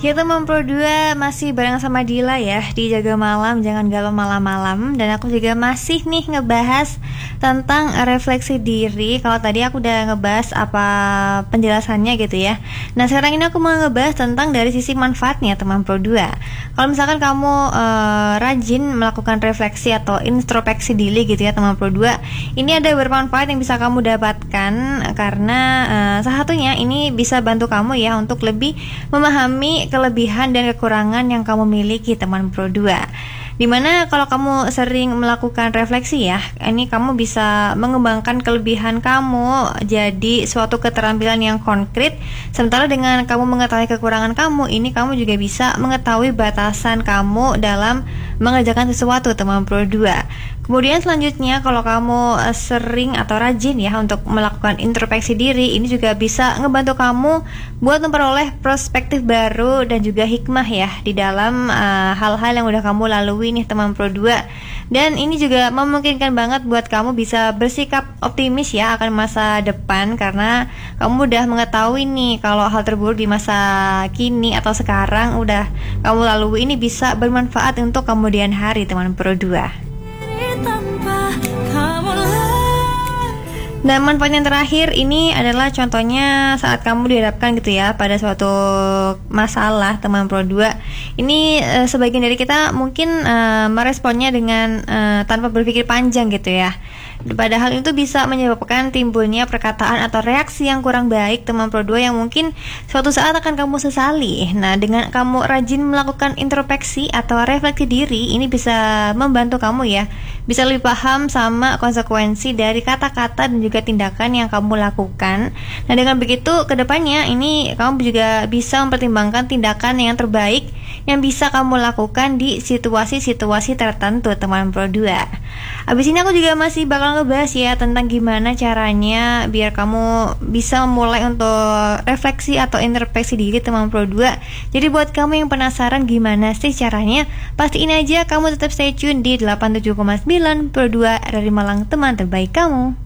Kita Pro 2 masih bareng sama Dila ya di Jaga Malam, jangan galau malam-malam. Dan aku juga masih nih ngebahas tentang refleksi diri. Kalau tadi aku udah ngebahas apa penjelasannya gitu ya. Nah sekarang ini aku mau ngebahas tentang dari sisi manfaatnya teman Pro 2. Kalau misalkan kamu rajin melakukan refleksi atau introspeksi diri gitu ya teman Pro 2, ini ada bermanfaat yang bisa kamu dapatkan. Karena salah satunya ini bisa bantu kamu ya untuk lebih memahami kelebihan dan kekurangan yang kamu miliki teman Pro 2. Dimana kalau kamu sering melakukan refleksi ya, ini kamu bisa mengembangkan kelebihan kamu jadi suatu keterampilan yang konkret. Sementara dengan kamu mengetahui kekurangan kamu, ini kamu juga bisa mengetahui batasan kamu dalam mengerjakan sesuatu teman Pro 2. Kemudian selanjutnya kalau kamu sering atau rajin ya untuk melakukan introspeksi diri, ini juga bisa ngebantu kamu buat memperoleh perspektif baru dan juga hikmah ya di dalam hal-hal yang udah kamu lalui nih teman Pro 2. Dan ini juga memungkinkan banget buat kamu bisa bersikap optimis ya akan masa depan, karena kamu udah mengetahui nih kalau hal terburuk di masa kini atau sekarang udah kamu lalui, ini bisa bermanfaat untuk kemudian hari teman Pro 2. Dan manfaat yang terakhir ini adalah contohnya saat kamu dihadapkan gitu ya pada suatu masalah teman Pro 2. Ini sebagian dari kita mungkin meresponnya dengan tanpa berpikir panjang gitu ya. Padahal itu bisa menyebabkan timbulnya perkataan atau reaksi yang kurang baik teman Pro 2 yang mungkin suatu saat akan kamu sesali. Nah, dengan kamu rajin melakukan introspeksi atau refleksi diri, ini bisa membantu kamu ya, bisa lebih paham sama konsekuensi dari kata-kata dan juga tindakan yang kamu lakukan. Nah, dengan begitu kedepannya ini kamu juga bisa mempertimbangkan tindakan yang terbaik yang bisa kamu lakukan di situasi-situasi tertentu teman Pro 2. Abis ini aku juga masih bakal ngebahas ya tentang gimana caranya biar kamu bisa memulai untuk refleksi atau introspeksi diri teman Pro 2. Jadi buat kamu yang penasaran gimana sih caranya, pastiin aja kamu tetap stay tune di 87,9 Pro 2 dari Malang, teman terbaik kamu.